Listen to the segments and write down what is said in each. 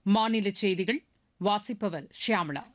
மாநில செய்திகள் வாசிப்பவர் ஷியாமளா.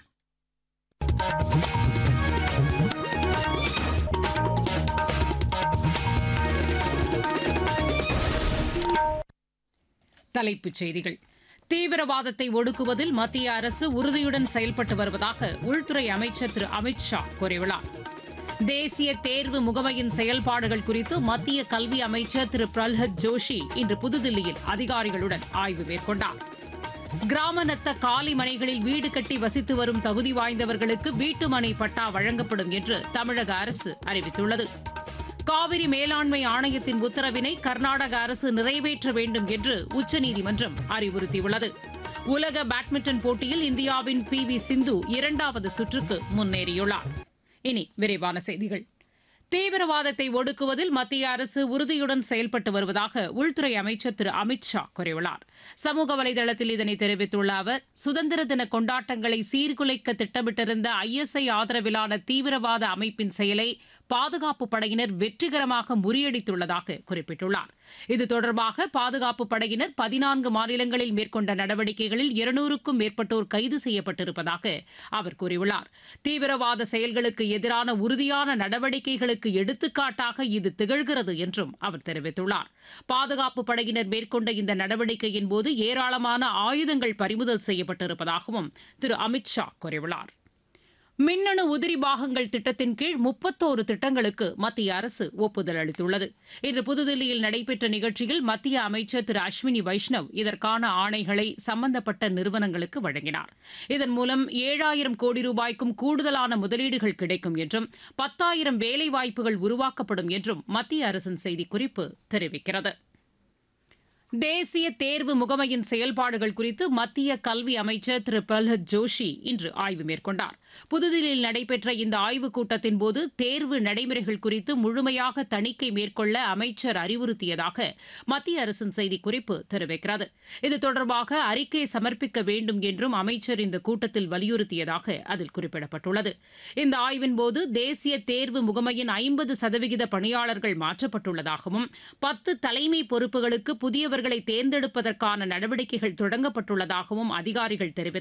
தலைப்புச் செய்திகள். தீவிரவாதத்தை ஒடுக்குவதில் மத்திய அரசு உறுதியுடன் செயல்பட்டு வருவதாக உள்துறை அமைச்சர் திரு அமித் ஷா கூறியுள்ளார். தேசிய தேர்வு முகமையின் செயல்பாடுகள் குறித்து மத்திய கல்வி அமைச்சர் திரு பிரல்ஹத் ஜோஷி இன்று புதுதில்லியில் அதிகாரிகளுடன் ஆய்வு மேற்கொண்டார். கிராம நத்த காலி மனைகளில் வீடு கட்டி வசித்து வரும் தகுதி வாய்ந்தவர்களுக்கு வீட்டுமனை பட்டா வழங்கப்படும் என்று தமிழக அரசு அறிவித்துள்ளது. காவிரி மேலாண்மை ஆணையத்தின் உத்தரவினை கர்நாடக அரசு நிறைவேற்ற வேண்டும் என்று உச்சநீதிமன்றம் அறிவுறுத்தியுள்ளது. உலக பேட்மிண்டன் போட்டியில் இந்தியாவின் PV சிந்து இரண்டாவது சுற்றுக்கு முன்னேறியுள்ளார். இனி விரிவான செய்திகள். தீவிரவாதத்தை ஒடுக்குவதில் மத்திய அரசு உறுதியுடன் செயல்பட்டு வருவதாக உள்துறை அமைச்சர் திரு அமித் ஷா கூறியுள்ளார். சமூக வலைதளத்தில் இதனை தெரிவித்துள்ள அவர், சுதந்திர தின கொண்டாட்டங்களை சீர்குலைக்க திட்டமிட்டிருந்த ISI ஆதரவிலான தீவிரவாத அமைப்பின் செயலை பாதுகாப்பு படையினர் வெற்றிகரமாக முறியடித்துள்ளதாக குறிப்பிட்டுள்ளார். இது தொடர்பாக பாதுகாப்பு படையினர் 14 மாநிலங்களில் மேற்கொண்ட நடவடிக்கைகளில் 200க்கும் மேற்பட்டோர் கைது செய்யப்பட்டிருப்பதாக அவர் கூறியுள்ளார். தீவிரவாத செயல்களுக்கு எதிரான உறுதியான நடவடிக்கைகளுக்கு எடுத்துக்காட்டாக இது திகழ்கிறது என்றும் அவர் தெரிவித்துள்ளார். பாதுகாப்பு படையினர் மேற்கொண்ட இந்த நடவடிக்கையின் போது ஏராளமான ஆயுதங்கள் பறிமுதல் செய்யப்பட்டிருப்பதாகவும் திரு அமித் ஷா கூறியுள்ளார். மின்னணு உதிரி பாகங்கள் திட்டத்தின் கீழ் 31 திட்டங்களுக்கு மத்திய அரசு ஒப்புதல் அளித்துள்ளது. இன்று புதுதில்லியில் நடைபெற்ற நிகழ்ச்சியில் மத்திய அமைச்சர் திரு அஸ்வினி வைஷ்ணவ் இதற்கான ஆணைகளை சம்பந்தப்பட்ட நிறுவனங்களுக்கு வழங்கினார். இதன் மூலம் 7000 கோடி ரூபாய்க்கும் கூடுதலான முதலீடுகள் கிடைக்கும் என்றும் 10,000 வேலைவாய்ப்புகள் உருவாக்கப்படும் என்றும் மத்திய அரசின் செய்திக்குறிப்பு தெரிவிக்கிறது. தேசிய தேர்வு முகமையின் செயல்பாடுகள் குறித்து மத்திய கல்வி அமைச்சர் திரு பிரல்ஹத் ஜோஷி இன்று ஆய்வு மேற்கொண்டார். புதுதில்லியில் நடைபெற்ற இந்த ஆய்வுக் கூட்டத்தின் போது தேர்வு நடைமுறைகள் குறித்து முழுமையாக தணிக்கை மேற்கொள்ள அமைச்சர் அறிவுறுத்தியதாக மத்திய அரசின் செய்திக்குறிப்பு தெரிவிக்கிறது. இது தொடர்பாக அறிக்கை சமர்ப்பிக்க வேண்டும் என்றும் அமைச்சர் இந்த கூட்டத்தில் வலியுறுத்தியதாக அதில் குறிப்பிடப்பட்டுள்ளது. இந்த ஆய்வின்போது தேசிய தேர்வு முகமையின் 50% பணியாளர்கள் மாற்றப்பட்டுள்ளதாகவும் 10 தலைமை பொறுப்புகளுக்கு புதியவர்களை தேர்ந்தெடுப்பதற்கான நடவடிக்கைகள் தொடங்கப்பட்டுள்ளதாகவும் அதிகாரிகள் தெரிவித்தனர்.